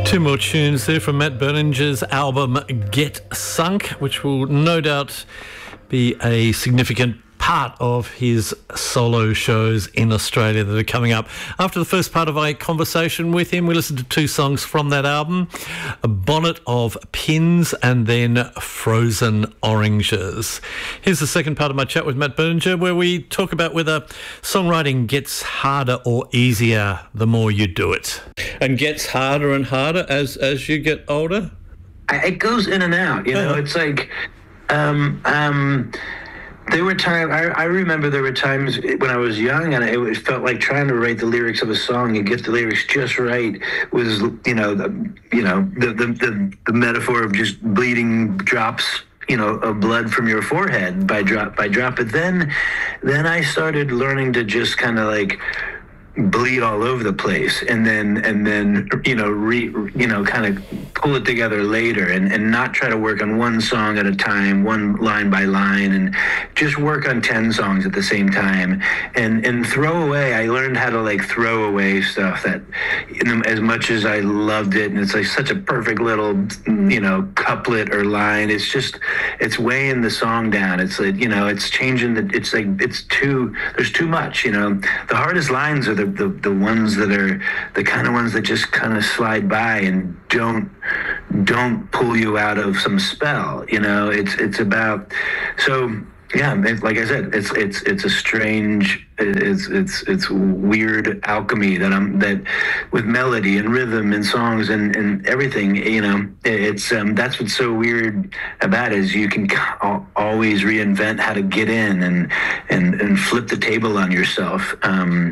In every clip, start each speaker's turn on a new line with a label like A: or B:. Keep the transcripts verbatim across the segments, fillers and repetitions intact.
A: Two more tunes there from Matt Berninger's album Get Sunk, which will no doubt be a significant part of his solo shows in Australia that are coming up. After the first part of a conversation with him, we listened to two songs from that album, A Bonnet of Pins and then Frozen Oranges. Here's the second part of my chat with Matt Berninger, where we talk about whether songwriting gets harder or easier the more you do it. And gets harder and harder as, as you get older?
B: It goes in and out, you know. It's like... um um There were times, I, I remember there were times when I was young and it felt like trying to write the lyrics of a song and get the lyrics just right was, you know, the, you know, the, the, the, the metaphor of just bleeding drops, you know, of blood from your forehead by drop by drop. But then, then I started learning to just kind of like bleed all over the place and then and then you know re you know kind of pull it together later and and not try to work on one song at a time, one line by line, and just work on ten songs at the same time and and throw away. I learned how to like throw away stuff that, you know, as much as I loved it and it's like such a perfect little, you know, couplet or line, it's just it's weighing the song down. It's like, you know, it's changing the it's like it's too there's too much, you know. The hardest lines are the The, the ones that are the kind of ones that just kind of slide by and don't don't pull you out of some spell, you know. It's it's about so yeah, it, like I said, it's it's it's a strange it's it's it's weird alchemy that I'm that with melody and rhythm and songs and, and everything, you know. It's um that's what's so weird about it, is you can always reinvent how to get in and and and flip the table on yourself. Um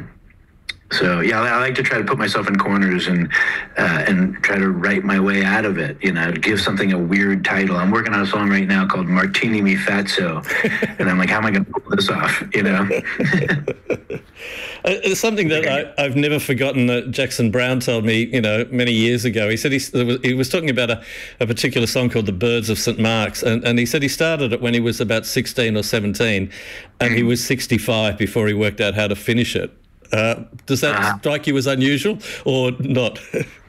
B: So yeah, I like to try to put myself in corners and uh, and try to write my way out of it. You know, give something a weird title. I'm working on a song right now called "Martini Mi Fatso," and I'm like, how am I going to pull this off? You know,
A: it's something that I, I've never forgotten. That Jackson Browne told me, you know, many years ago. He said he, he was talking about a, a particular song called "The Birds of Saint Mark's," and, and he said he started it when he was about sixteen or seventeen, and he was sixty-five before he worked out how to finish it. Uh, does that uh, strike you as unusual or not?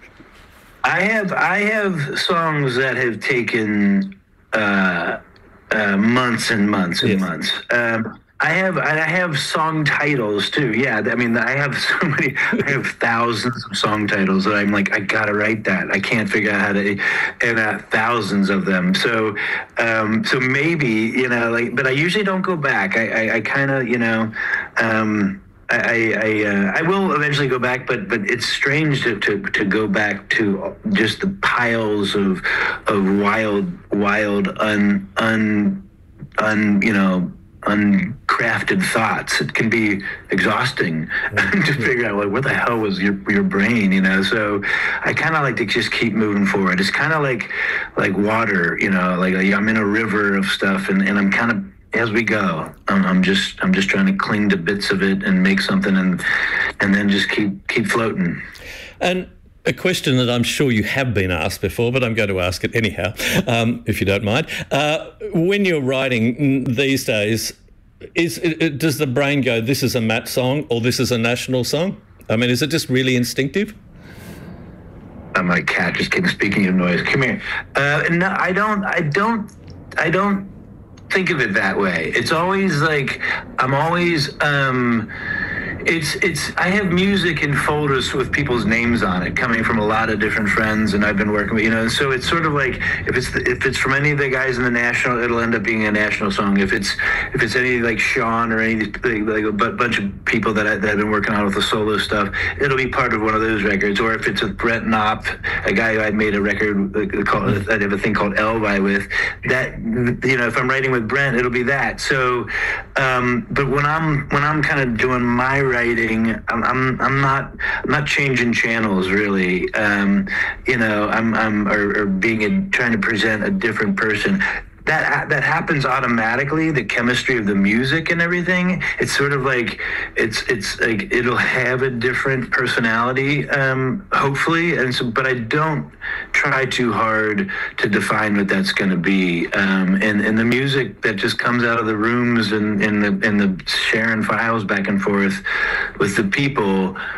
B: I have I have songs that have taken uh, uh, months and months and yes. months. Um, I have I have song titles too. Yeah, I mean I have so many. I have thousands of song titles that I'm like I gotta write that. I can't figure out how to, and uh, thousands of them. So um, so maybe, you know, like, but I usually don't go back. I I, I kind of, you know. Um, I I, uh, I will eventually go back, but but it's strange to, to, to go back to just the piles of of wild wild un un un you know uncrafted thoughts. It can be exhausting to figure out like what the hell was your your brain, you know. So I kind of like to just keep moving forward. It's kind of like like water, you know. Like I'm in a river of stuff, and, and I'm kind of. As we go, I'm, I'm just I'm just trying to cling to bits of it and make something, and and then just keep keep floating.
A: And a question that I'm sure you have been asked before, but I'm going to ask it anyhow, um, if you don't mind. Uh, when you're writing these days, is it, does the brain go, "This is a Matt song" or "This is a national song"? I mean, is it just really instinctive?
B: Oh, my cat just keeps speaking of noise. Come here. Uh, no, I don't. I don't. I don't. think of it that way. It's always like I'm always um it's it's I have music in folders with people's names on it coming from a lot of different friends, and I've been working with, you know, so it's sort of like if it's the, if it's from any of the guys in the national, it'll end up being a national song. If it's if it's any like Sean or any like a bunch of people that, I, that I've been working on with the solo stuff, it'll be part of one of those records. Or if it's with Brent Knopp, a guy who I'd made a record called, I have a thing called Elvi with, that, you know, if I'm writing with Brent, it'll be that. So um but when I'm when I'm kind of doing my writing, I'm I'm, I'm not I'm not changing channels really. Um, you know, I'm I'm or, or being a, trying to present a different person. That that happens automatically. The chemistry of the music and everything. It's sort of like it's it's like it'll have a different personality, um, hopefully. And so, but I don't try too hard to define what that's going to be. Um, and and the music that just comes out of the rooms and and the and the sharing files back and forth with the people.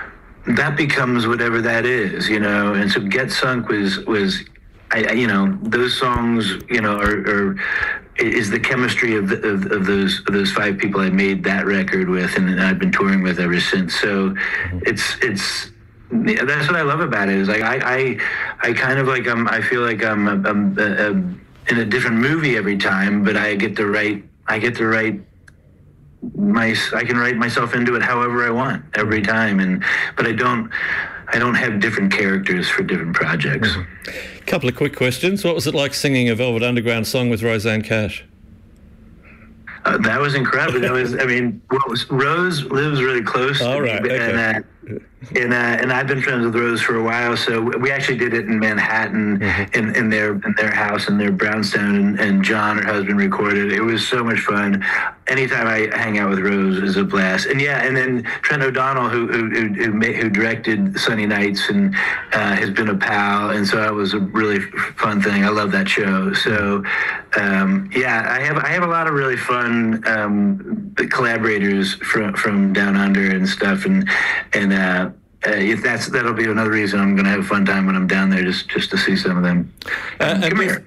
B: that becomes whatever that is, you know. And so Get Sunk was was, I, I you know, those songs, you know, are, are is the chemistry of, the, of of those of those five people I made that record with, and I've been touring with ever since. So mm-hmm. it's it's. Yeah, that's what I love about it. Is like I, I, I kind of like I'm. I feel like I'm, I'm a, a, in a different movie every time, but I get to write. I get to write. My I can write myself into it however I want every time, and but I don't. I don't have different characters for different projects.
A: Mm-hmm. A couple of quick questions. What was it like singing a Velvet Underground song with Rosanne Cash?
B: Uh, that was incredible. That was. I mean, Rose lives really close.
A: All
B: to
A: right.
B: me,
A: Okay.
B: And, uh, And, uh, and I've been friends with Rose for a while, so we actually did it in Manhattan, mm-hmm. in, in their in their house in their brownstone, and, and John, her husband, recorded. It was so much fun. Anytime I hang out with Rose is a blast. And yeah, and then Trent O'Donnell, who who who, who directed Sunny Nights, and uh, has been a pal, and so that was a really fun thing. I love that show. So um, yeah, I have I have a lot of really fun um, collaborators from from down under and stuff, and and. Uh, Uh, if that's that'll be another reason I'm going to have a fun time when I'm down there, just just to see some of them. Um, uh, come here.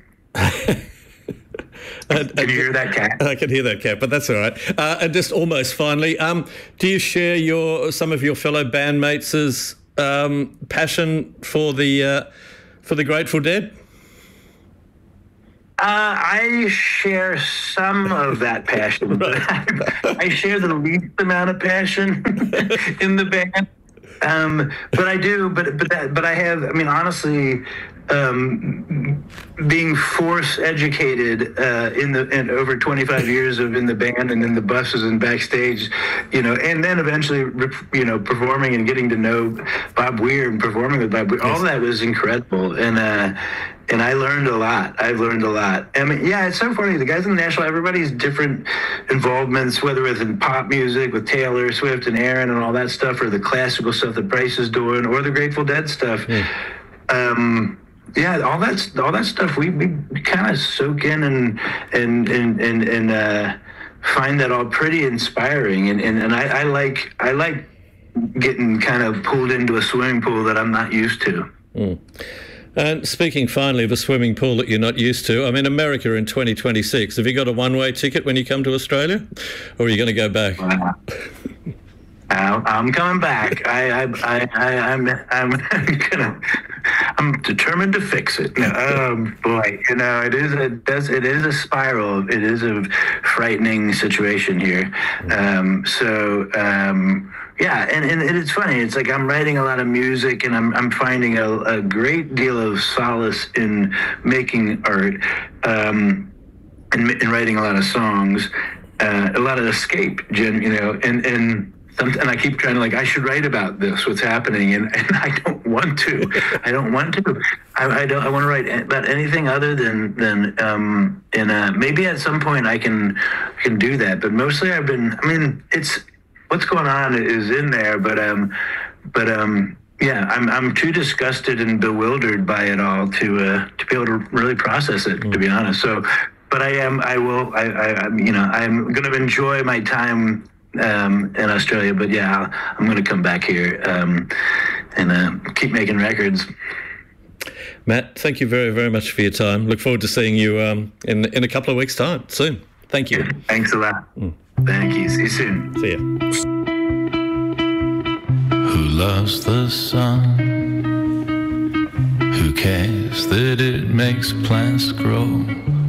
A: and,
B: can you hear that cat?
A: I can hear that cat, but that's all right. Uh, and just almost finally, um, do you share your some of your fellow bandmates' um, passion for the uh, for the Grateful Dead?
B: Uh, I share some of that passion, but I, I share the least amount of passion in the band. Um, but I do, but but that, but I have. I mean, honestly, um, being force educated uh, in the in over twenty-five years of in the band and in the buses and backstage, you know, and then eventually, you know, performing and getting to know Bob Weir and performing with Bob Weir, all that was incredible, and uh, and I learned a lot. I've learned a lot. I mean, yeah, it's so funny. The guys in the National, everybody's different involvements, whether it's in pop music with Taylor Swift and Aaron and all that stuff, or the classical stuff that Bryce is doing, or the Grateful Dead stuff. Yeah. Um, yeah, all that all that stuff we, we kind of soak in and and and and, and uh, find that all pretty inspiring. And and, and I, I like I like getting kind of pulled into a swimming pool that I'm not used to.
A: Mm. And speaking finally of a swimming pool that you're not used to, I'm in America in twenty twenty-six. Have you got a one-way ticket when you come to Australia, or are you going to go back?
B: Wow. I'm coming back. I, I, I, I I'm, I'm gonna, I'm determined to fix it. No, oh boy, you know, it is a, does, it is a spiral. It is a frightening situation here. Um, so, um, yeah, and, and it's funny. It's like I'm writing a lot of music, and I'm I'm finding a, a great deal of solace in making art, um, and, and writing a lot of songs, uh, a lot of escape, you know, and and. And I keep trying to like, I should write about this, what's happening, and, and I don't want to. I don't want to. I, I don't. I want to write about anything other than than. Um, and uh, maybe at some point I can can do that. But mostly I've been. I mean, it's what's going on is in there, but um, but um, yeah, I'm I'm too disgusted and bewildered by it all to uh, to be able to really process it. Mm. To be honest, so. But I am. I will. I. I I'm, you know. I'm going to enjoy my time. Um, in Australia, but yeah, I'm going to come back here um, and uh, keep making records.
A: Matt, thank you very, very much for your time. Look forward to seeing you um, in in a couple of weeks' time, soon. Thank you.
B: Thanks a lot. Mm. Thank you. See you soon.
A: See ya.
C: Who loves the sun? Who cares that it makes plants grow?